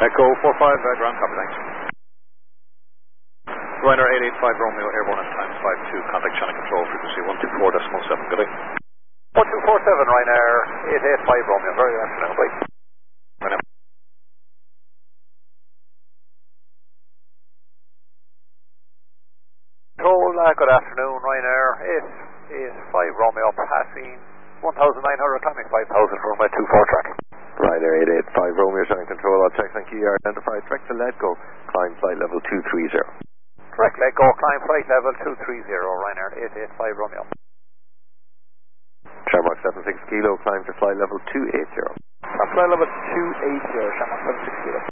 Echo 45, ground copy, thanks. Ryanair 885 Romeo, airborne at time 52, contact channel control, frequency 124.7, good day. 1247 Ryanair 885 Romeo, very good afternoon, please. Right now. Control, good afternoon, Ryanair 885 Romeo, passing 1,900, climbing 5,000 for runway 24 track. Ryanair 885 Romeo, showing control, I'll check, thank you, identified, direct to let go, climb flight level 230. Direct let go, climb flight level 230, Ryanair 885 Romeo. Shamrock 76 kilo, climb to flight level 280. Flight level 280, Shamrock 76 kilo.